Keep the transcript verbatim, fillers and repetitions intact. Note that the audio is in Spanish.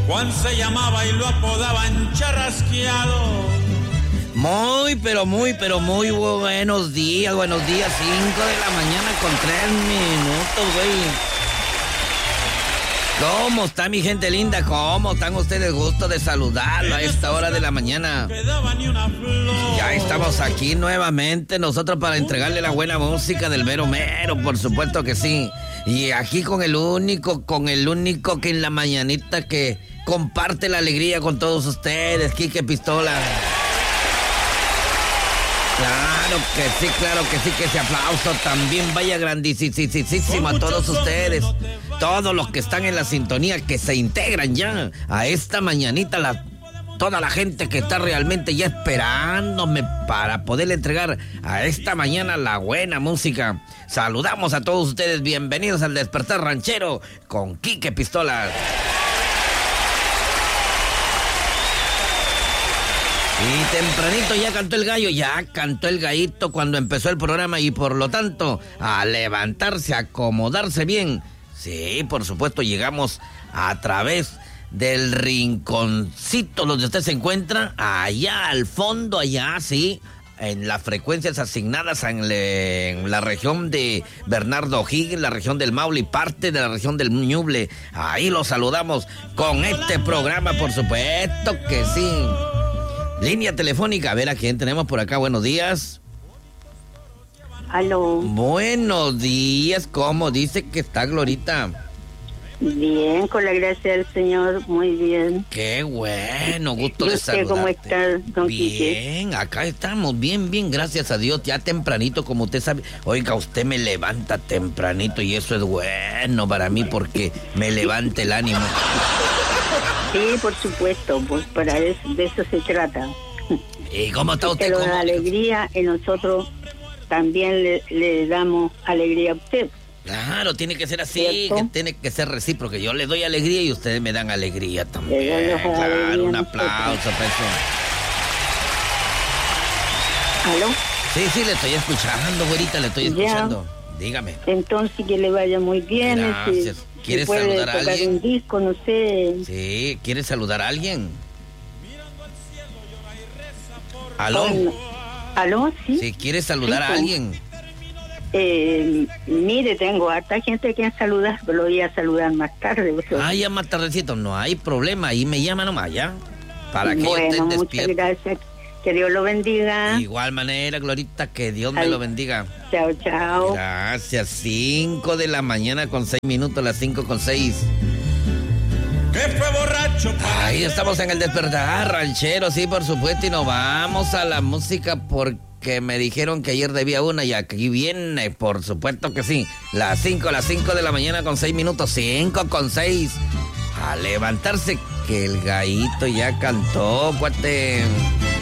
Juan se llamaba y lo apodaban Charrasqueado. Muy, pero muy, pero muy buenos días, buenos días, cinco de la mañana con tres minutos, güey. ¿Cómo está mi gente linda? ¿Cómo están ustedes? Gusto de saludarlo a esta hora de la mañana. Ya estamos aquí nuevamente nosotros para entregarle la buena música del mero mero, por supuesto que sí. Y aquí con el único, con el único que en la mañanita que comparte la alegría con todos ustedes, Quique Pistola. Claro que sí, claro que sí, que ese aplauso también vaya grandísimo a todos ustedes, todos los que están en la sintonía, que se integran ya a esta mañanita, la, toda la gente que está realmente ya esperándome para poderle entregar a esta mañana la buena música. Saludamos a todos ustedes, bienvenidos al Despertar Ranchero con Quique Pistola. Y tempranito ya cantó el gallo, ya cantó el gallito cuando empezó el programa y por lo tanto a levantarse, a acomodarse bien. Sí, por supuesto, llegamos a través del rinconcito donde usted se encuentra, allá al fondo, allá, sí, en las frecuencias asignadas en, le, en la región de Bernardo O'Higgins, la región del Maule y parte de la región del Ñuble. Ahí los saludamos con este programa, por supuesto que sí. Línea telefónica, a ver a quién tenemos por acá. Buenos días. Aló. Buenos días, ¿cómo dice que está Glorita? Bien, con la gracia del Señor, muy bien. Qué bueno, gusto ¿Y de usted saludarte. cómo está, don Quique? Bien, acá estamos, bien, bien, gracias a Dios, ya tempranito, como usted sabe. Oiga, usted me levanta tempranito y eso es bueno para mí porque me levanta el ánimo. Sí, por supuesto, pues para eso, de eso se trata. ¿Y cómo está usted? Pero ¿Cómo? la alegría, y nosotros también le, le damos alegría a usted. Claro, tiene que ser así, ¿Cierto? que tiene que ser recíproco. Yo le doy alegría y ustedes me dan alegría también. Le damos Claro, alegría un a aplauso, peso. ¿Aló? Sí, sí, le estoy escuchando, güerita, le estoy Ya. escuchando. Dígame. Entonces que le vaya muy bien. Gracias. Si, ¿Quieres si puede saludar a tocar alguien? un disco, no sé. Sí, ¿quieres saludar a alguien? ¿Aló? Bueno, ¿aló? Sí. Sí, ¿quieres saludar Sí, a pues. alguien? Eh, mire, tengo harta gente que saludar, pero lo voy a saludar más tarde. Pero... Ah, ya más tardecito, no hay problema, ahí me llama nomás, ¿ya? Para que bueno, estén muchas despiertos. gracias. Que Dios lo bendiga. De igual manera, Glorita, que Dios me Ay. lo bendiga. Chao, chao. Gracias, cinco de la mañana con seis minutos, las cinco con seis. Que fue borracho. Ahí estamos en el Despertar Ranchero, sí, por supuesto, y nos vamos a la música porque me dijeron que ayer debía una y aquí viene, por supuesto que sí. Las cinco, las cinco de la mañana con seis minutos, cinco con seis. A levantarse que el gallito ya cantó, cuate.